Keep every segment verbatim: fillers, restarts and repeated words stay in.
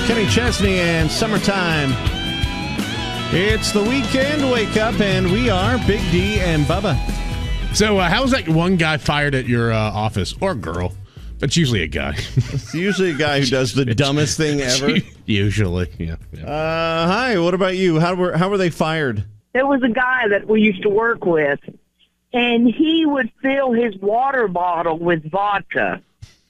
Kenny Chesney and Summertime. It's the weekend wake up, and we are Big D and Bubba. So, uh, how was that one guy fired at your uh, office, or girl? It's usually a guy. It's usually a guy who does the dumbest thing ever. Usually, yeah. yeah. Uh, hi, what about you? How were how were they fired? There was a guy that we used to work with, and he would fill his water bottle with vodka.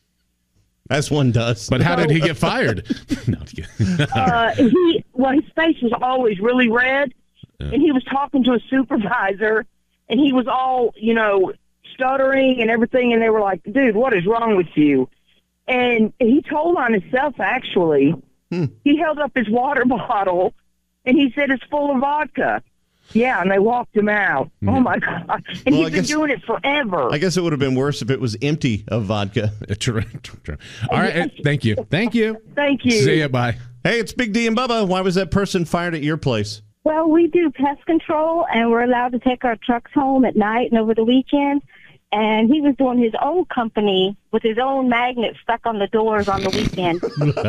As one does. But how did he get fired? No, uh, he well, his face was always really red, yeah. and he was talking to a supervisor, and he was all, you know, stuttering and everything, and they were like, "Dude, what is wrong with you?" And he told on himself, actually. Hmm. He held up his water bottle, and he said it's full of vodka. Yeah, and they walked him out. Yeah. Oh, my God. And well, he's been doing it forever. I guess it would have been worse if it was empty of vodka. True, true, true. All right, thank you. Thank you. Thank you. See ya, bye. Hey, it's Big D and Bubba. Why was that person fired at your place? Well, we do pest control, and we're allowed to take our trucks home at night and over the weekend. And he was doing his own company with his own magnet stuck on the doors on the weekend.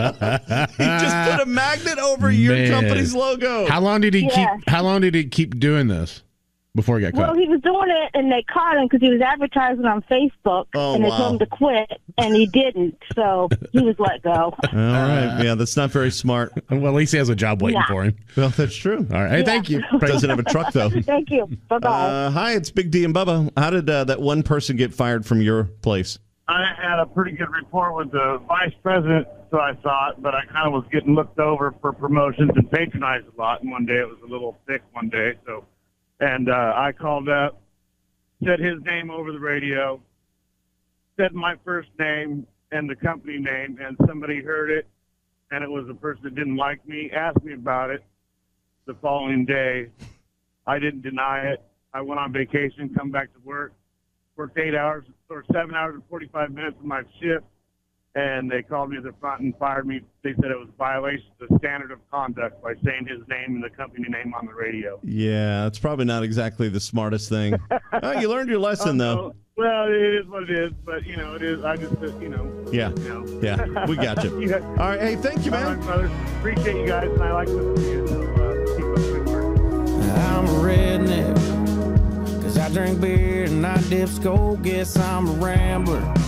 He just put a magnet over Man. your company's logo. How long did he yeah. keep? How long did he keep doing this before he got caught? Well, he was doing it, and they caught him because he was advertising on Facebook, oh, and they wow. told him to quit, and he didn't. So he was let go. All right, yeah, that's not very smart. Well, at least he has a job waiting yeah. for him. Well, that's true. All right, hey, yeah. thank you. Doesn't have a truck though. Thank you. Bye bye. Uh, hi, it's Big D and Bubba. How did uh, that one person get fired from your place? I had a pretty good rapport with the vice president, so I thought, but I kind of was getting looked over for promotions and patronized a lot. And one day it was a little thick one day, so and uh, I called up, said his name over the radio, said my first name and the company name, and somebody heard it, and it was a person that didn't like me, asked me about it the following day. I didn't deny it. I went on vacation, come back to work, worked eight hours or seven hours and forty-five minutes of my shift, and they called me to the front and fired me. They said it was a violation of the standard of conduct by saying his name and the company name on the radio. Yeah, it's probably not exactly the smartest thing. Oh, you learned your lesson, oh, though. No. Well, it is what it is, but, you know, it is. I just, you know. Yeah, you know. yeah, we got you. yeah. All right, hey, thank you, man. All right, brother. Appreciate you guys, and I like listening to you, so uh, keep up the good work. I'm a redneck, 'cause I drink beer and I dip skull. Guess I'm a rambler.